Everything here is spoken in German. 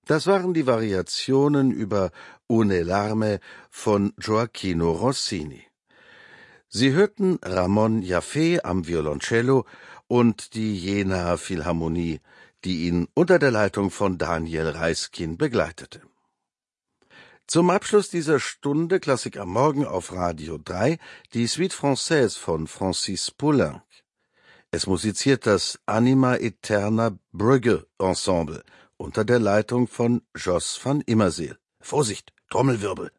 Das waren die Variationen über Une Larme von Gioacchino Rossini. Sie hörten Ramon Jaffe am Violoncello und die Jenaer Philharmonie, die ihn unter der Leitung von Daniel Reiskin begleitete. Zum Abschluss dieser Stunde Klassik am Morgen auf Radio 3 die Suite Française von Francis Poulenc. Es musiziert das Anima Eterna Brügge Ensemble unter der Leitung von Jos van Immerseel. Vorsicht, Trommelwirbel!